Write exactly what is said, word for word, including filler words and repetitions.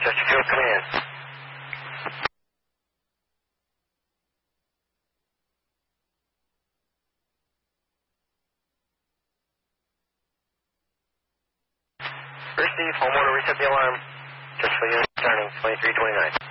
Chesterfield coming in. Receive, homeowner reset the alarm. Chesterfield unit returning, twenty-three twenty-nine.